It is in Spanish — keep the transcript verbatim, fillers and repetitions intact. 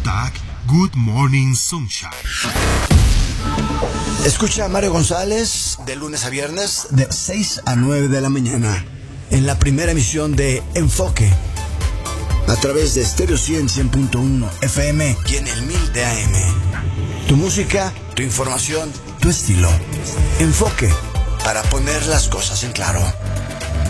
Hashtag Good Morning Sunshine. Escucha a Mario González de lunes a viernes de seis a nueve de la mañana en la primera emisión de Enfoque a través de Stereo cien punto uno F M y en el mil de A M. Tu música, tu información, tu estilo. Enfoque, para poner las cosas en claro.